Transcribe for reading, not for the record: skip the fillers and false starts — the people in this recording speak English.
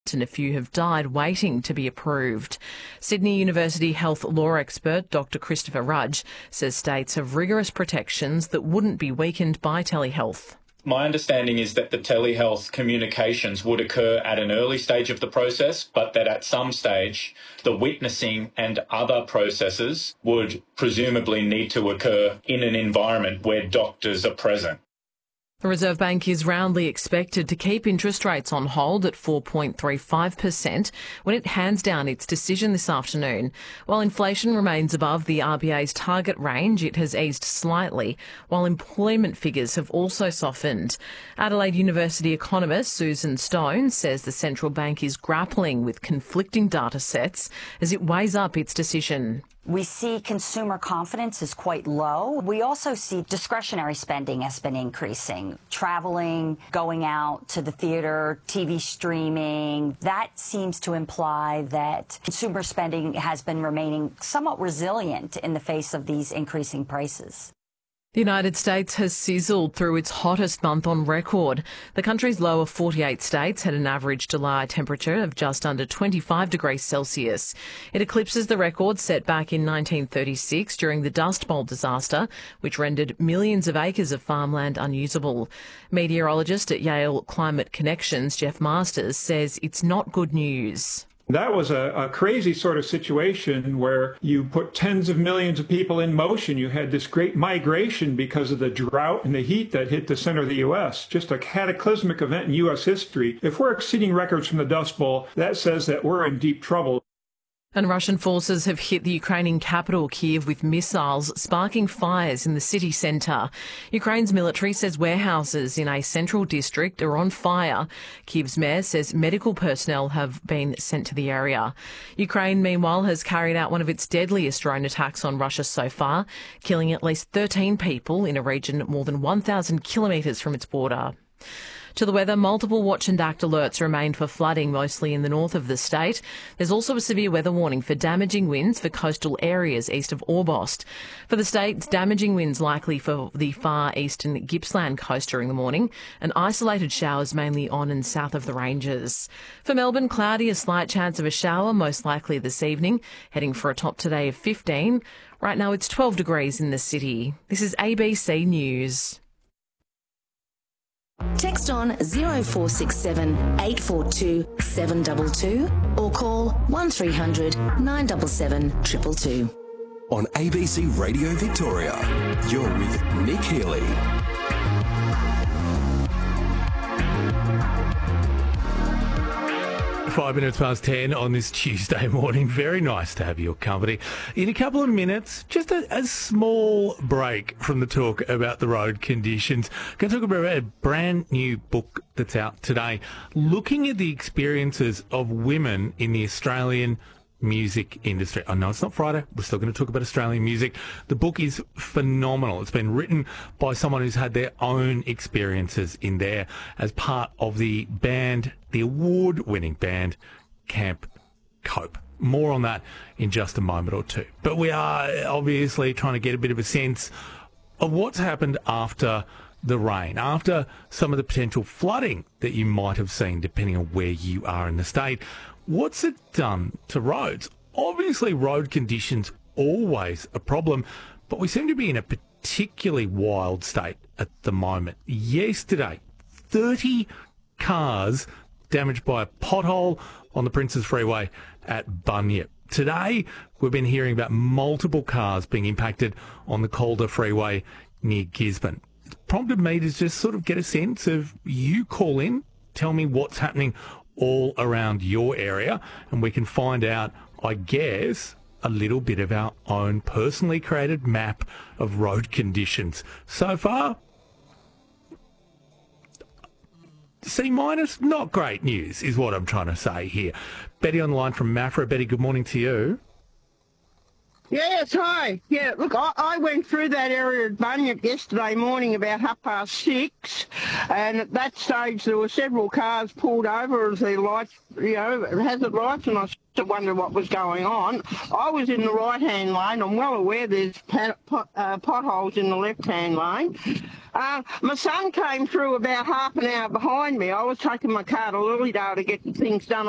and a few have died waiting to be approved. Sydney University health law expert Dr Christopher Rudge says states have rigorous protections that wouldn't be weakened by telehealth. My understanding is that the telehealth communications would occur at an early stage of the process, but that at some stage the witnessing and other processes would presumably need to occur in an environment where doctors are present. The Reserve Bank is roundly expected to keep interest rates on hold at 4.35% when it hands down its decision this afternoon. While inflation remains above the RBA's target range, it has eased slightly, while employment figures have also softened. Adelaide University economist Susan Stone says the central bank is grappling with conflicting data sets as it weighs up its decision. We see consumer confidence is quite low. We also see discretionary spending has been increasing. Traveling, going out to the theatre, TV streaming. That seems to imply that consumer spending has been remaining somewhat resilient in the face of these increasing prices. The United States has sizzled through its hottest month on record. The country's lower 48 states had an average July temperature of just under 25 degrees Celsius. It eclipses the record set back in 1936 during the Dust Bowl disaster, which rendered millions of acres of farmland unusable. Meteorologist at Yale Climate Connections, Jeff Masters, says it's not good news. That was a crazy sort of situation where you put tens of millions of people in motion. You had this great migration because of the drought and the heat that hit the center of the U.S. Just a cataclysmic event in U.S. history. If we're exceeding records from the Dust Bowl, that says that we're in deep trouble. And Russian forces have hit the Ukrainian capital, Kyiv, with missiles, sparking fires in the city centre. Ukraine's military says warehouses in a central district are on fire. Kyiv's mayor says medical personnel have been sent to the area. Ukraine, meanwhile, has carried out one of its deadliest drone attacks on Russia so far, killing at least 13 people in a region more than 1,000 kilometres from its border. To the weather, multiple watch and act alerts remain for flooding, mostly in the north of the state. There's also a severe weather warning for damaging winds for coastal areas east of Orbost. For the state, damaging winds likely for the far eastern Gippsland coast during the morning, and isolated showers mainly on and south of the ranges. For Melbourne, cloudy, a slight chance of a shower, most likely this evening, heading for a top today of 15. Right now it's 12 degrees in the city. This is ABC News. Text on 0467 842 722 or call 1300 977 222. On ABC Radio Victoria, you're with Nick Healy. 5 minutes past 10 on this Tuesday morning. Very nice to have your company. In a couple of minutes, just a small break from the talk about the road conditions. Going to talk about a brand new book that's out today, looking at the experiences of women in the Australian music industry. I know it's not Friday. We're still going to talk about Australian music. The book is phenomenal. It's been written by someone who's had their own experiences in there as part of the band, the award-winning band, Camp Cope. More on that in just a moment or two. But we are obviously trying to get a bit of a sense of what's happened after the rain, after some of the potential flooding that you might have seen, depending on where you are in the state. What's it done to roads? Obviously, road conditions always a problem, but we seem to be in a particularly wild state at the moment. Yesterday, 30 cars damaged by a pothole on the Princes Freeway at Bunyip. Today, we've been hearing about multiple cars being impacted on the Calder Freeway near Gisborne. It's prompted me to just sort of get a sense of, you call in, tell me what's happening all around your area, and we can find out, I guess, a little bit of our own personally created map of road conditions. So far, C-, not great news is what I'm trying to say here. Betty on the line from Maffra. Betty, good morning to you. Yes, hi. Yeah, look, I went through that area at Bunyip yesterday morning about 6:30, and at that stage there were several cars pulled over as their lights, hazard lights, and I to wonder what was going on. I was in the right-hand lane. I'm well aware there's potholes in the left-hand lane. My son came through about half an hour behind me. I was taking my car to Lilydale to get things done